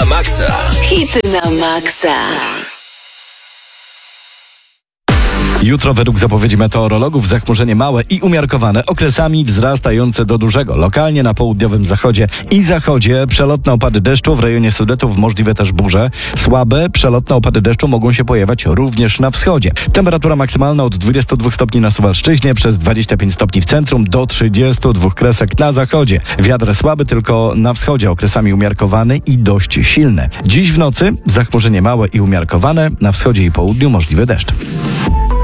maksa. Hity na maksa. Jutro według zapowiedzi meteorologów zachmurzenie małe i umiarkowane, okresami wzrastające do dużego. Lokalnie na południowym zachodzie i zachodzie przelotne opady deszczu, w rejonie Sudetów możliwe też burze. Słabe przelotne opady deszczu mogą się pojawiać również na wschodzie. Temperatura maksymalna od 22 stopni na Suwalszczyźnie, przez 25 stopni w centrum, do 32 kresek na zachodzie. Wiatr słaby tylko na wschodzie, okresami umiarkowany i dość silny. Dziś w nocy zachmurzenie małe i umiarkowane, na wschodzie i południu możliwy deszcz.